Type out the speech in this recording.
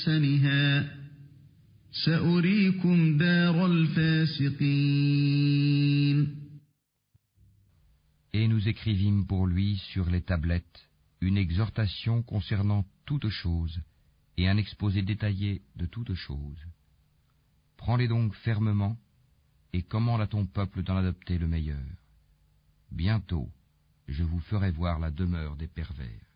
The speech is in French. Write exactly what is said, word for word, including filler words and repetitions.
أحسنها سأريكم دار الفاسقين. Et nous écrivîmes pour lui sur les tablettes une exhortation concernant toutes choses et un exposé détaillé de toutes choses. Prends-les donc fermement et commande à ton peuple d'en adopter le meilleur. Bientôt, je vous ferai voir la demeure des pervers.